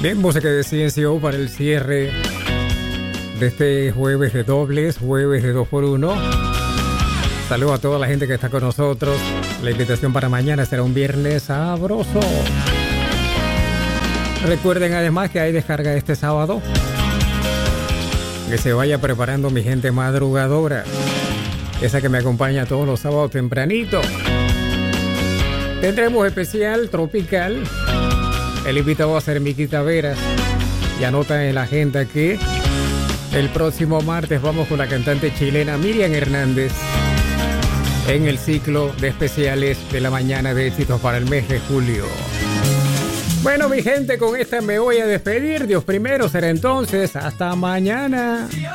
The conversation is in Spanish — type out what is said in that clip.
Bien, música de CNCO para el cierre de este jueves de dobles, jueves de 2x1. Saludos a toda la gente que está con nosotros. La invitación para mañana será un viernes sabroso. Recuerden además que hay descarga este sábado. Que se vaya preparando mi gente madrugadora. Esa que me acompaña todos los sábados tempranito. Tendremos especial tropical. El invitado va a ser Miki Taveras. Y anota en la agenda que el próximo martes vamos con la cantante chilena Miriam Hernández en el ciclo de especiales de la mañana de éxitos para el mes de julio. Bueno, mi gente, con esta me voy a despedir. Dios primero será entonces. Hasta mañana.